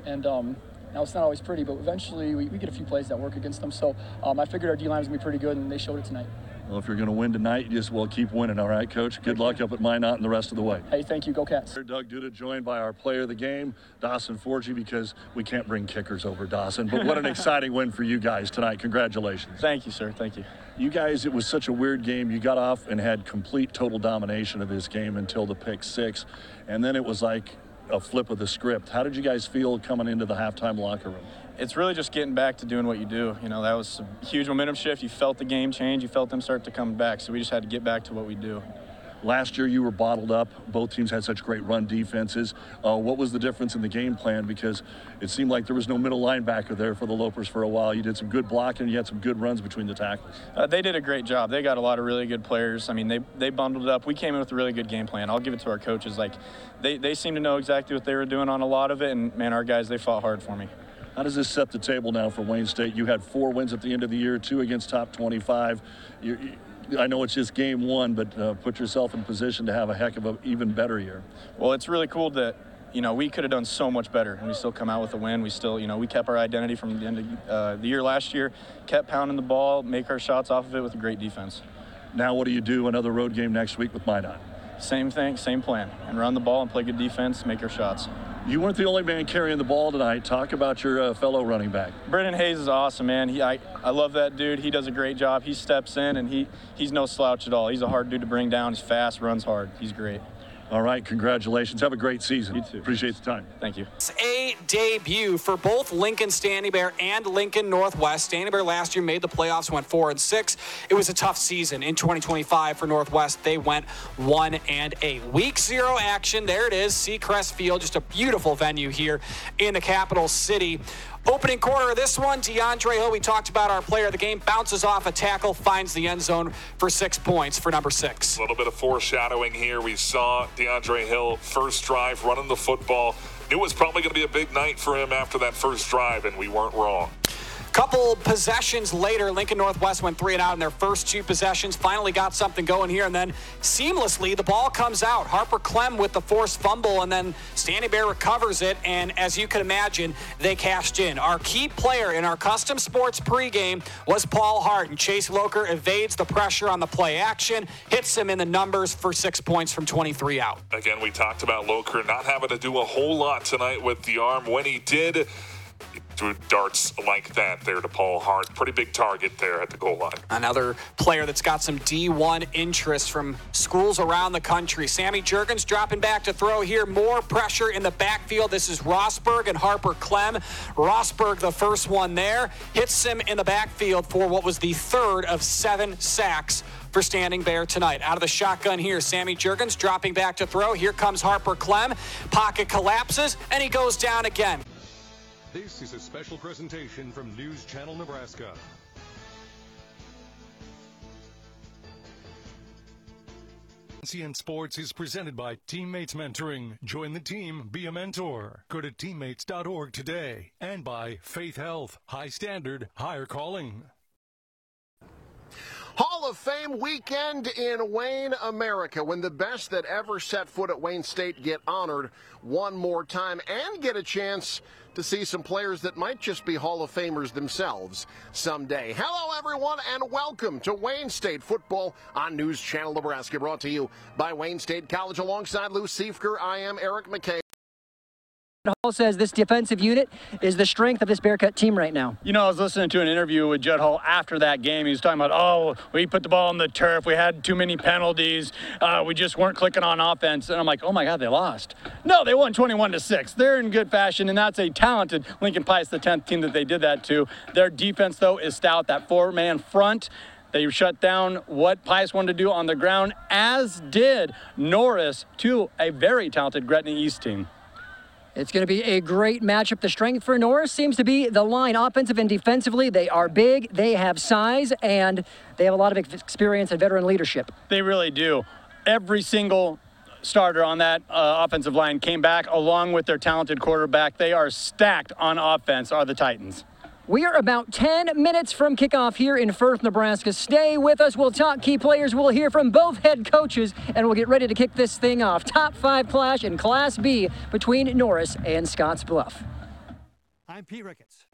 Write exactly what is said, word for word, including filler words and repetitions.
and um, now it's not always pretty, but eventually we, we get a few plays that work against them. So um, I figured our D-line was going to be pretty good, and they showed it tonight. Well, if you're going to win tonight, you just, well, keep winning, all right, Coach? Good luck up at Minot and the rest of the way. Hey, thank you. Go Cats. Doug Duda joined by our player of the game, Dawson Forgy, because we can't bring kickers over, Dawson. But what an exciting win for you guys tonight. Congratulations. Thank you, sir. Thank you. You guys, it was such a weird game. You got off and had complete, total domination of this game until the pick six. And then it was like a flip of the script. How did you guys feel coming into the halftime locker room? It's really just getting back to doing what you do. You know, that was a huge momentum shift. You felt the game change. You felt them start to come back. So we just had to get back to what we do. Last year you were bottled up. Both teams had such great run defenses. Uh, what was the difference in the game plan? Because it seemed like there was no middle linebacker there for the Lopers for a while. You did some good blocking. You had some good runs between the tackles. Uh, they did a great job. They got a lot of really good players. I mean, they they bundled it up. We came in with a really good game plan. I'll give it to our coaches. Like, they, they seem to know exactly what they were doing on a lot of it. And, man, our guys, they fought hard for me. How does this set the table now for Wayne State? You had four wins at the end of the year, two against top twenty-five. You're, I know it's just game one, but uh, put yourself in position to have a heck of an even better year. Well, it's really cool that, you know, we could have done so much better, and we still come out with a win. We still, you know, we kept our identity from the end of uh, the year last year, kept pounding the ball, make our shots off of it with a great defense. Now what do you do? Another road game next week with Minot? Same thing, same plan, and run the ball and play good defense, make our shots. You weren't the only man carrying the ball tonight. Talk about your uh, fellow running back. Brendan Hayes is awesome, man. He, I, I love that dude. He does a great job. He steps in, and he he's no slouch at all. He's a hard dude to bring down. He's fast, runs hard. He's great. All right, congratulations. Have a great season. You too. Appreciate the time. Thank you. It's a debut for both Lincoln Standing Bear and Lincoln Northwest. Standing Bear last year made the playoffs, went four and six. It was a tough season in twenty twenty-five for Northwest. They went one and eight. Week zero action. There it is, Seacrest Field, just a beautiful venue here in the capital city. Opening quarter of this one, DeAndre Hill, we talked about our player of the game, bounces off a tackle, finds the end zone for six points for number six. A little bit of foreshadowing here. We saw DeAndre Hill, first drive, running the football. Knew it was probably going to be a big night for him after that first drive, and we weren't wrong. Couple possessions later, Lincoln Northwest went three and out in their first two possessions, finally got something going here, and then seamlessly the ball comes out. Harper Clem with the forced fumble, and then Standing Bear recovers it, and as you can imagine, they cashed in. Our key player in our custom sports pregame was Paul Hart, and Chase Loker evades the pressure on the play action, hits him in the numbers for six points from twenty-three out. Again, we talked about Loker not having to do a whole lot tonight with the arm. When he did, he threw darts like that there to Paul Hart. Pretty big target there at the goal line. Another player that's got some D one interest from schools around the country. Sammy Juergens dropping back to throw here. More pressure in the backfield. This is Rosberg and Harper Clem. Rosberg, the first one there, hits him in the backfield for what was the third of seven sacks for Standing Bear tonight. Out of the shotgun here, Sammy Juergens dropping back to throw. Here comes Harper Clem. Pocket collapses, and he goes down again. This is a special presentation from News Channel Nebraska. C N Sports is presented by Teammates Mentoring. Join the team, be a mentor. Go to teammates dot org today. And by Faith Health, high standard, higher calling. Hall of Fame weekend in Wayne, America, when the best that ever set foot at Wayne State get honored one more time and get a chance to see some players that might just be Hall of Famers themselves someday. Hello, everyone, and welcome to Wayne State football on News Channel Nebraska, brought to you by Wayne State College. Alongside Lou Siefker, I am Eric McKay. Hall says this defensive unit is the strength of this Bearcat team right now. You know, I was listening to an interview with Judd Hall after that game. He was talking about, oh, we put the ball on the turf. We had too many penalties. Uh, we just weren't clicking on offense. And I'm like, oh, my God, they lost. No, they won twenty-one to six. They're in good fashion, and that's a talented Lincoln Pius, the tenth team that they did that to. Their defense, though, is stout. That four-man front. They shut down what Pius wanted to do on the ground, as did Norris to a very talented Gretna East team. It's going to be a great matchup. The strength for Norris seems to be the line, offensive and defensively. They are big, they have size, and they have a lot of experience and veteran leadership. They really do. Every single starter on that uh, offensive line came back along with their talented quarterback. They are stacked on offense, are the Titans. We are about ten minutes from kickoff here in Firth, Nebraska. Stay with us. We'll talk key players. We'll hear from both head coaches, and we'll get ready to kick this thing off. Top five clash in Class B between Norris and Scotts Bluff. I'm Pete Ricketts.